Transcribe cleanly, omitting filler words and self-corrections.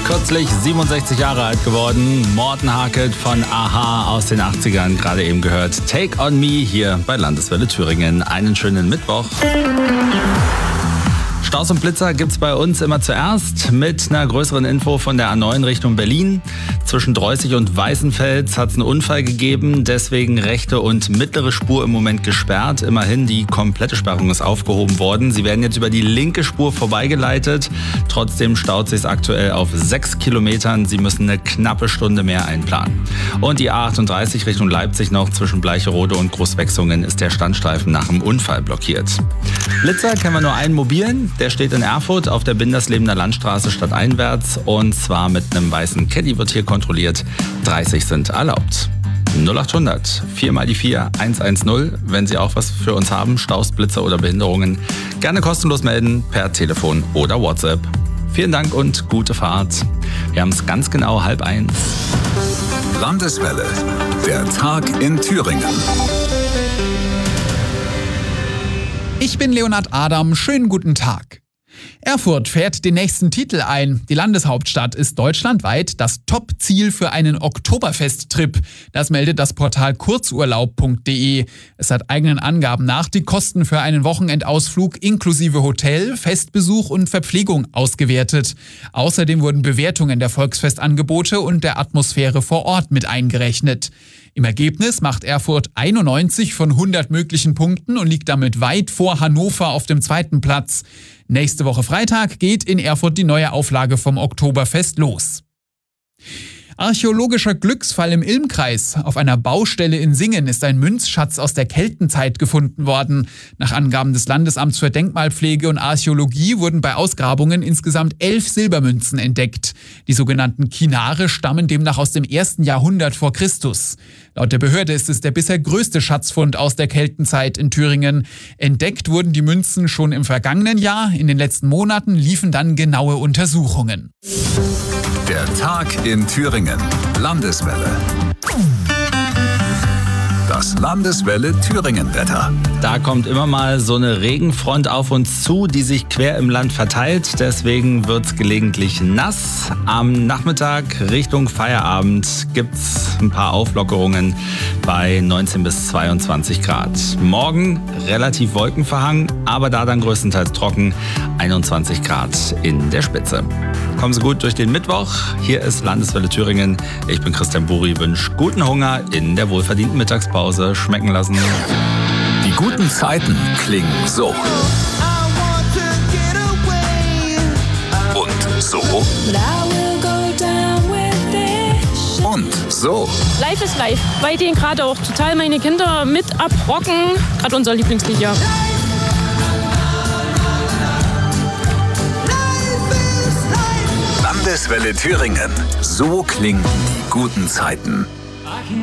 kürzlich 67 Jahre alt geworden. Morten Harket von a-ha aus den 80ern, gerade eben gehört. Take on Me hier bei Landeswelle Thüringen. Einen schönen Mittwoch. Staus und Blitzer gibt's bei uns immer zuerst mit einer größeren Info von der A9 Richtung Berlin. Zwischen Dreußig und Weißenfels hat es einen Unfall gegeben, deswegen rechte und mittlere Spur im Moment gesperrt. Immerhin, die komplette Sperrung ist aufgehoben worden. Sie werden jetzt über die linke Spur vorbeigeleitet. Trotzdem staut sich aktuell auf 6 Kilometern. Sie müssen eine knappe Stunde mehr einplanen. Und die A38 Richtung Leipzig noch zwischen Bleicherode und Großwechsungen ist der Standstreifen nach dem Unfall blockiert. Blitzer kennen wir nur einen mobilen. Der steht in Erfurt auf der Binderslebener Landstraße stadteinwärts und zwar mit einem weißen Caddy wird hier kontrolliert. 30 sind erlaubt. 0800 4x4 110. Wenn Sie auch was für uns haben, Staus, Blitzer oder Behinderungen, gerne kostenlos melden per Telefon oder WhatsApp. Vielen Dank und gute Fahrt. Wir haben es ganz genau 12:30. Landeswelle, der Tag in Thüringen. Ich bin Leonhard Adam, schönen guten Tag. Erfurt fährt den nächsten Titel ein. Die Landeshauptstadt ist deutschlandweit das Top-Ziel für einen Oktoberfest-Trip. Das meldet das Portal kurzurlaub.de. Es hat eigenen Angaben nach die Kosten für einen Wochenendausflug inklusive Hotel, Festbesuch und Verpflegung ausgewertet. Außerdem wurden Bewertungen der Volksfestangebote und der Atmosphäre vor Ort mit eingerechnet. Im Ergebnis macht Erfurt 91 von 100 möglichen Punkten und liegt damit weit vor Hannover auf dem zweiten Platz. Nächste Woche Freitag geht in Erfurt die neue Auflage vom Oktoberfest los. Archäologischer Glücksfall im Ilmkreis. Auf einer Baustelle in Singen ist ein Münzschatz aus der Keltenzeit gefunden worden. Nach Angaben des Landesamts für Denkmalpflege und Archäologie wurden bei Ausgrabungen insgesamt 11 Silbermünzen entdeckt. Die sogenannten Kinare stammen demnach aus dem 1. Jahrhundert vor Christus. Laut der Behörde ist es der bisher größte Schatzfund aus der Keltenzeit in Thüringen. Entdeckt wurden die Münzen schon im vergangenen Jahr. In den letzten Monaten liefen dann genaue Untersuchungen. Der Tag in Thüringen. Landeswelle. Das Landeswelle Thüringen-Wetter. Da kommt immer mal so eine Regenfront auf uns zu, die sich quer im Land verteilt. Deswegen wird's gelegentlich nass. Am Nachmittag Richtung Feierabend gibt's ein paar Auflockerungen bei 19 bis 22 Grad. Morgen relativ wolkenverhangen, aber da dann größtenteils trocken. 21 Grad in der Spitze. Kommen Sie gut durch den Mittwoch. Hier ist Landeswelle Thüringen. Ich bin Christian Buri, wünsche guten Hunger in der wohlverdienten Mittagspause. Schmecken lassen. Die guten Zeiten klingen so. Und so. Und so. Life is Life. Bei denen gerade auch total meine Kinder mit abrocken. Gerade unser Lieblingslied, ja. Landeswelle Thüringen. So klingen die guten Zeiten.